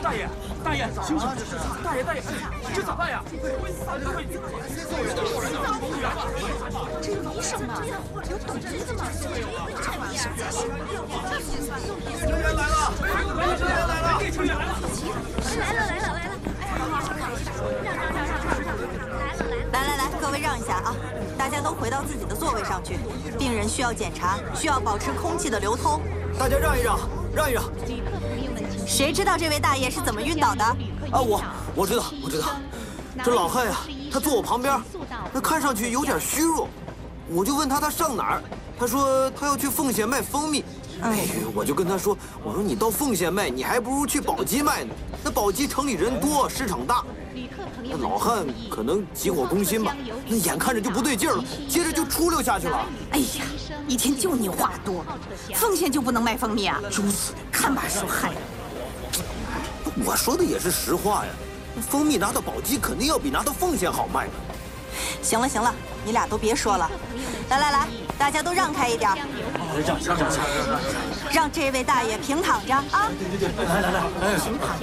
大爷，大爷，醒醒！大爷，这咋办呀？ 这有医生吗？有懂医的吗？这医生才行。 成员来了！成员来了！成员来了！ 来了！ 来，各位让一下啊！大家都回到自己的座位上去。病人需要检查，需要保持空气的流通。 大家让一让。 谁知道这位大爷是怎么晕倒的？ 啊，我知道。这老汉呀，他坐我旁边，那看上去有点虚弱。我就问他上哪儿，他说他要去奉贤卖蜂蜜。我就跟他说，我说你到奉贤卖，你还不如去宝鸡卖呢。那宝鸡城里人多，市场大。那老汉可能急火攻心吧，那眼看着就不对劲了，接着就出溜下去了。 哎呀，一天就你话多，奉贤就不能卖蜂蜜啊？ 揪死你！ 看把手害的。 我说的也是实话呀，蜂蜜拿到宝鸡肯定要比拿到奉贤好卖的。 行了，你俩都别说了，来，大家都让开一点。让这位大爷平躺着啊！ 对，来， 平躺。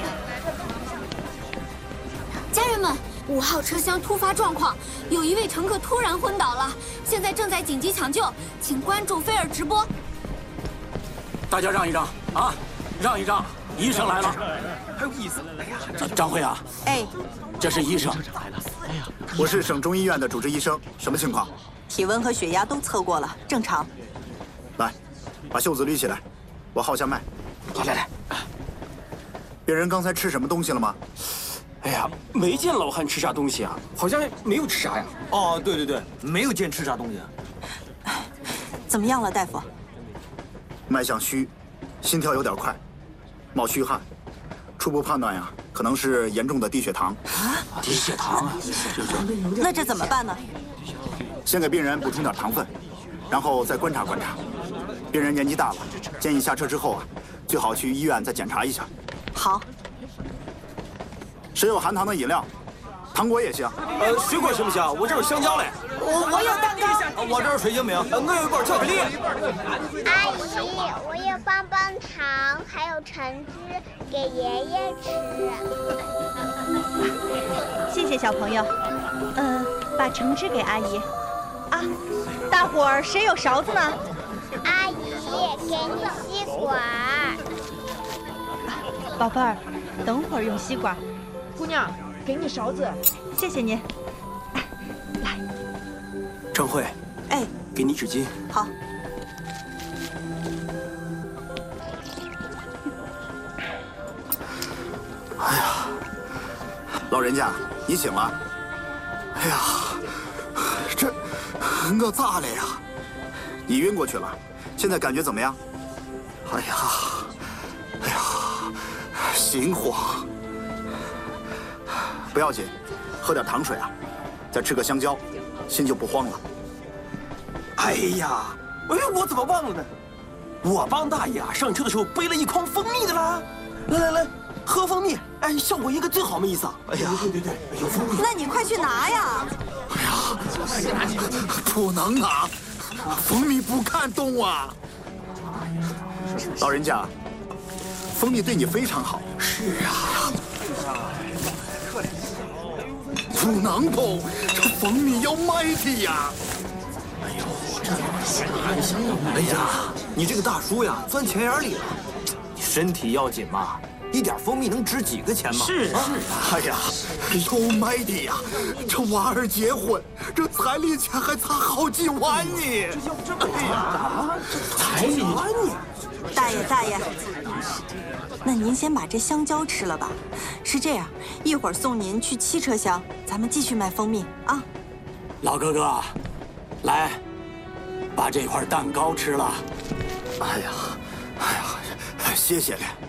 家人们，5号车厢突发状况，有一位乘客突然昏倒了，现在正在紧急抢救，请关注飞尔直播。 大家让一让啊，让一让，医生来了。还有意思？哎呀，张辉啊， 哎， 这是医生。 我是省中医院的主治医生，什么情况？ 体温和血压都测过了，正常。 来，把袖子捋起来，我号下脉。 来。 病人刚才吃什么东西了吗？ 哎呀，没见老汉吃啥东西啊，好像没有吃啥呀。 哦，对，没有见吃啥东西。 怎么样了，大夫？ 脉象虚，心跳有点快，冒虚汗，初步判断呀，可能是严重的低血糖。 低血糖啊！ 那这怎么办呢？ 先给病人补充点糖分，然后再观察观察。病人年纪大了，建议下车之后啊，最好去医院再检查一下。 好。 谁有含糖的饮料？糖果也行。 水果行不行？我这有香蕉嘞。 我有蛋糕。 我这有水晶饼。我有一罐巧克力。 阿姨，我有棒棒糖，还有橙汁，给爷爷吃。 谢谢小朋友。把橙汁给阿姨。啊，大伙儿谁有勺子呢？ 阿姨，给你吸管。 宝贝儿，等会儿用吸管。姑娘，给你勺子。谢谢您。来， 张慧， 哎， 给你纸巾。 好。 哎呀，老人家，你醒了？哎呀，我咋了呀？你晕过去了，现在感觉怎么样？哎呀，心慌。不要紧，喝点糖水啊，再吃个香蕉，心就不慌了。 哎呀，我怎么忘了呢？我帮大爷上车的时候背了一筐蜂蜜的啦。来，喝蜂蜜，效果应该最好，没意思啊。哎呀，对，有蜂蜜。 那你快去拿呀！ 哎呀，不能拿，蜂蜜不看动啊。老人家，蜂蜜对你非常好。 是啊。 不能动，这蜂蜜要卖的呀！ 哎呦，这还想要卖？哎呀，你这个大叔呀，钻钱眼里了。你身体要紧嘛，一点蜂蜜能值几个钱吗？ 是啊。哎呀，要卖的呀！这娃儿结婚，这彩礼钱还差好几万呢。 这要这么贵啊？彩礼呢？ 大爷，那您先把这香蕉吃了吧。是这样，一会儿送您去7车厢，咱们继续卖蜂蜜啊。 老哥哥，来，把这块蛋糕吃了。 哎呀，谢谢了。